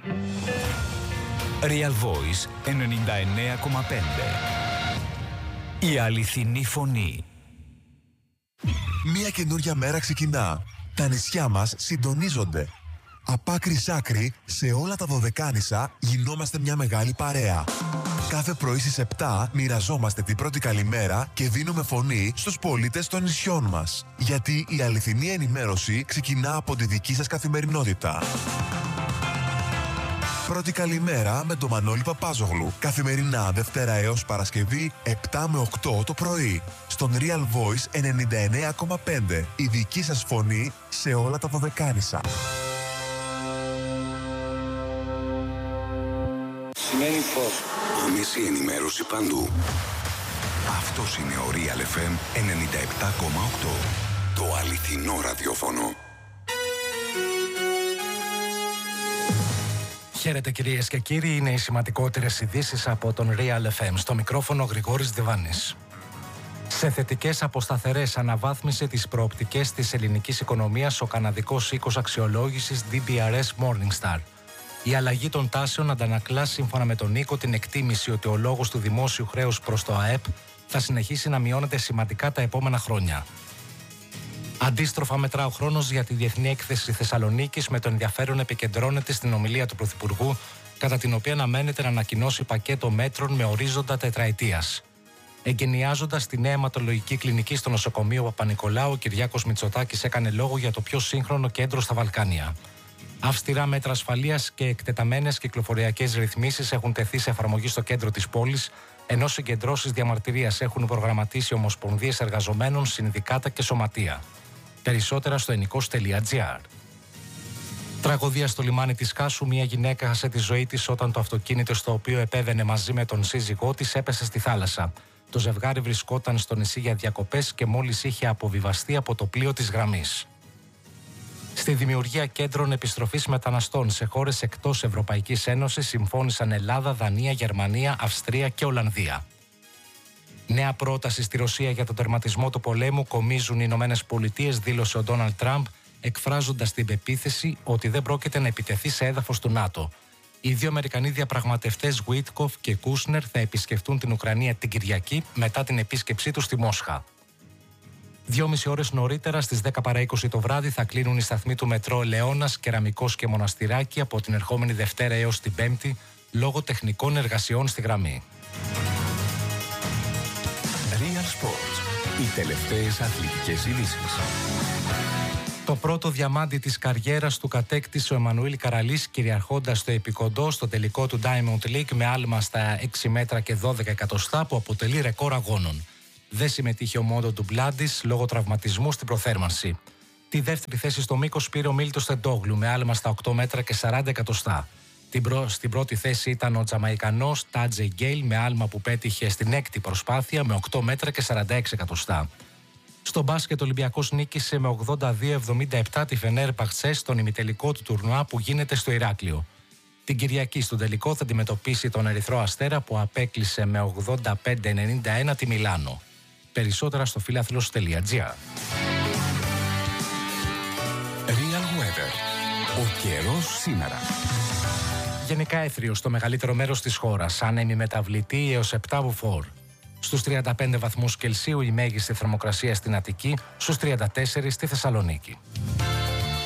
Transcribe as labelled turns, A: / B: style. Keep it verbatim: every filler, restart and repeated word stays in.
A: Real Voice ενενήντα εννέα κόμμα πέντε. Η αληθινή φωνή.
B: Μια καινούρια μέρα ξεκινά. Τα νησιά μας συντονίζονται. Απ' άκρη σ' άκρη, σε όλα τα Δωδεκάνησα γινόμαστε μια μεγάλη παρέα. Κάθε πρωί στις επτά μοιραζόμαστε την πρώτη καλημέρα και δίνουμε φωνή στους πολίτες των νησιών μας. Γιατί η αληθινή ενημέρωση ξεκινά από τη δική σας καθημερινότητα. Πρώτη καλημέρα με τον Μανώλη Παπάζογλου. Καθημερινά Δευτέρα έως Παρασκευή επτά με οκτώ το πρωί. Στον Real Voice ενενήντα εννέα κόμμα πέντε. Η δική σας φωνή σε όλα τα Δωδεκάνησα.
C: Σημαίνει φως.
D: Άμεση ενημέρωση παντού. Αυτός είναι ο Real εφ εμ ενενήντα επτά κόμμα οκτώ. Το αληθινό ραδιόφωνο.
E: Χαίρετε κυρίες και κύριοι, είναι οι σημαντικότερες ειδήσεις από τον Real εφ εμ. Στο μικρόφωνο Γρηγόρης Διβάνης. Σε θετικές από σταθερές αναβάθμισε τις προοπτικές της ελληνικής οικονομίας ο καναδικός οίκος αξιολόγησης ντι μπι αρ ες Morningstar. Η αλλαγή των τάσεων αντανακλά σύμφωνα με τον οίκο την εκτίμηση ότι ο λόγος του δημόσιου χρέους προς το ΑΕΠ θα συνεχίσει να μειώνεται σημαντικά τα επόμενα χρόνια. Αντίστροφα μετρά ο χρόνος για τη Διεθνή Έκθεση Θεσσαλονίκης, με το ενδιαφέρον επικεντρώνεται στην ομιλία του Πρωθυπουργού, κατά την οποία αναμένεται να ανακοινώσει πακέτο μέτρων με ορίζοντα τετραετίας. Εγκαινιάζοντας τη νέα αιματολογική κλινική στο νοσοκομείο Παπα-Νικολάου, ο Κυριάκος Μητσοτάκης έκανε λόγο για το πιο σύγχρονο κέντρο στα Βαλκάνια. Αυστηρά μέτρα ασφαλείας και εκτεταμένες κυκλοφοριακές ρυθμίσεις έχουν τεθεί σε εφαρμογή στο κέντρο της πόλης, ενώ συγκεντρώσεις διαμαρτυρίας έχουν προγραμματίσει ομοσπονδίες εργαζομένων, συνδικάτα και σωματεία. Περισσότερα στο ενικός τελεία τζι άρ. Τραγωδία στο λιμάνι της Κάσου. Μια γυναίκα χάσε τη ζωή της όταν το αυτοκίνητο στο οποίο επέβαινε μαζί με τον σύζυγό της έπεσε στη θάλασσα. Το ζευγάρι βρισκόταν στο νησί για διακοπές και μόλις είχε αποβιβαστεί από το πλοίο της γραμμής. Στη δημιουργία κέντρων επιστροφής μεταναστών σε χώρες εκτός Ευρωπαϊκής Ένωσης συμφώνησαν Ελλάδα, Δανία, Γερμανία, Αυστρία και Ολλανδία. Νέα πρόταση στη Ρωσία για τον τερματισμό του πολέμου κομίζουν οι Ηνωμένες Πολιτείες, δήλωσε ο Ντόναλντ Τραμπ, εκφράζοντας την πεποίθηση ότι δεν πρόκειται να επιτεθεί σε έδαφος του ΝΑΤΟ. Οι δύο Αμερικανοί διαπραγματευτές Γουίτκοφ και Κούσνερ θα επισκεφτούν την Ουκρανία την Κυριακή μετά την επίσκεψή τους στη Μόσχα. Δυόμιση ώρες νωρίτερα, στις δέκα παρά είκοσι το βράδυ, θα κλείνουν οι σταθμοί του μετρό Λεώνας, Κεραμικός και Μοναστηράκι από την ερχόμενη Δευτέρα έως την Πέμπτη, λόγω τεχνικών εργασιών στη γραμμή.
D: Real Sports. Οι τελευταίες αθλητικές ειδήσεις.
E: Το πρώτο διαμάντι της καριέρας του κατέκτησε ο Εμμανουήλ Καραλής, κυριαρχώντας στο επικοντό στο τελικό του Diamond League με άλμα στα έξι μέτρα και δώδεκα εκατοστά, που αποτελεί ρεκόρ αγώνων. Δεν συμμετείχε ο Μόντο του Μπλάντης λόγω τραυματισμού στην προθέρμανση. Τη δεύτερη θέση στο μήκος πήρε ο Μίλτος Τεντόγλου με άλμα στα οκτώ μέτρα και σαράντα εκατοστά. Την προ... Στην πρώτη θέση ήταν ο Τζαμαϊκανός Τάτζε Γκέιλ με άλμα που πέτυχε στην έκτη προσπάθεια με οκτώ μέτρα και σαράντα έξι εκατοστά. Στο μπάσκετ, ο Ολυμπιακός νίκησε με ογδόντα δύο εβδομήντα επτά τη Φενέρ Μπαχτσέ στον ημιτελικό του τουρνουά που γίνεται στο Ηράκλειο. Την Κυριακή στον τελικό θα αντιμετωπίσει τον Ερυθρό Αστέρα που απέκλεισε με ογδόντα πέντε ενενήντα ένα τη Μιλάνο. Περισσότερα στο φίλαθλος τελεία τζι άρ.
D: Real Weather. Ο καιρός σήμερα.
E: Γενικά έθριο στο μεγαλύτερο μέρος της χώρας, άνεμη μεταβλητή έως επτά μποφόρ. Στους τριάντα πέντε βαθμούς Κελσίου η μέγιστη θερμοκρασία στην Αττική, στους τριάντα τέσσερα στη Θεσσαλονίκη.